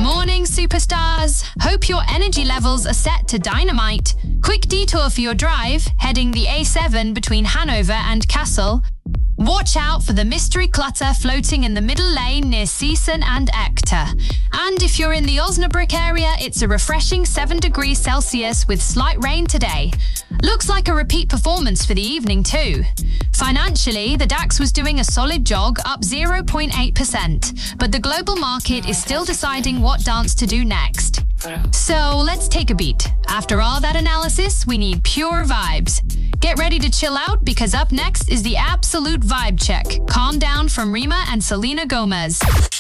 Morning, superstars! Hope your energy levels are set to dynamite. Quick detour for your drive, heading the A7 between Hanover and Kassel. Watch out for the mystery clutter floating in the middle lane near Seesen and Ector. And if you're in the Osnabrück area, it's a refreshing 7 degrees Celsius with slight rain today. Looks like a repeat performance for the evening too. Financially, the DAX was doing a solid jog, up 0.8%, but the global market is still deciding what dance to do next. So let's take a beat. After all that analysis, we need pure vibes. Get ready to chill out because up next is the absolute vibe check. Calm down from Rima and Selena Gomez.